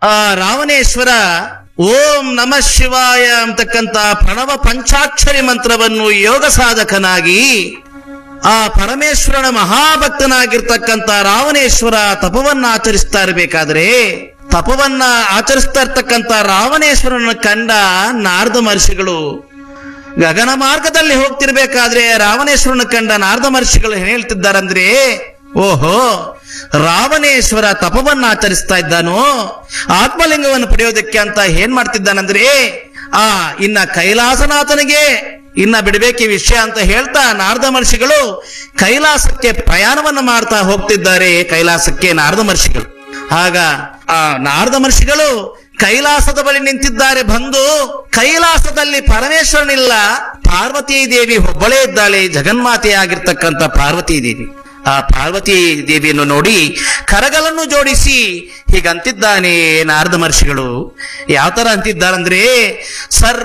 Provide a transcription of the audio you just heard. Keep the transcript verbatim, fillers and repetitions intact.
ಆ ರಾವಣೇಶ್ವರ ಓಂ ನಮಃ ಶಿವಾಯ ಅಂತಕ್ಕಂಥ ಪ್ರಣವ ಪಂಚಾಕ್ಷರಿ ಮಂತ್ರವನ್ನು ಯೋಗ ಸಾಧಕನಾಗಿ ಆ ಪರಮೇಶ್ವರನ ಮಹಾಭಕ್ತನಾಗಿರ್ತಕ್ಕಂಥ ರಾವಣೇಶ್ವರ ತಪವನ್ನ ಆಚರಿಸ್ತಾ ಇರಬೇಕಾದ್ರೆ, ತಪವನ್ನ ಆಚರಿಸ್ತಾ ಇರ್ತಕ್ಕಂಥ ರಾವಣೇಶ್ವರನ ಕಂಡ ನಾರದ ಮಹರ್ಷಿಗಳು ಗಗನ ಮಾರ್ಗದಲ್ಲಿ ಹೋಗ್ತಿರ್ಬೇಕಾದ್ರೆ ರಾವಣೇಶ್ವರನ ಕಂಡ ನಾರದ ಮಹರ್ಷಿಗಳು ಏನ್ ಹೇಳ್ತಿದ್ದಾರಂದ್ರೆ, ಓಹೋ ರಾವಣೇಶ್ವರ ತಪವನ್ನ ಆಚರಿಸ್ತಾ ಇದ್ದಾನೋ, ಆತ್ಮಲಿಂಗವನ್ನು ಪಡೆಯೋದಕ್ಕೆ ಅಂತ ಏನ್ ಮಾಡ್ತಿದ್ದಾನಂದ್ರೆ ಆ ಇನ್ನ ಕೈಲಾಸನಾಥನಿಗೆ ಇನ್ನ ಬಿಡಬೇಕಿ ವಿಷಯ ಅಂತ ಹೇಳ್ತಾ ನಾರದ ಮಹರ್ಷಿಗಳು ಕೈಲಾಸಕ್ಕೆ ಪ್ರಯಾಣವನ್ನ ಮಾಡ್ತಾ ಹೋಗ್ತಿದ್ದಾರೆ. ಕೈಲಾಸಕ್ಕೆ ನಾರದ ಮಹರ್ಷಿಗಳು ಆಗ ಆ ನಾರದ ಮಹರ್ಷಿಗಳು ಕೈಲಾಸದ ಬಳಿ ನಿಂತಿದ್ದಾರೆ. ಬಂದು ಕೈಲಾಸದಲ್ಲಿ ಪರಮೇಶ್ವರನಿಲ್ಲ, ಪಾರ್ವತೀ ದೇವಿ ಒಬ್ಬಳೇ ಇದ್ದಾಳೆ, ಜಗನ್ಮಾತೆಯಾಗಿರ್ತಕ್ಕಂಥ ಪಾರ್ವತೀ ದೇವಿ. ಆ ಪಾರ್ವತಿ ದೇವಿಯನ್ನು ನೋಡಿ ಕರಗಳನ್ನು ಜೋಡಿಸಿ ಹೀಗಂತಿದ್ದಾನೆ ನಾರದ ಮಹರ್ಷಿಗಳು. ಯಾವ ತರ ಅಂತಿದ್ದಾರಂದ್ರೆ, ಸರ್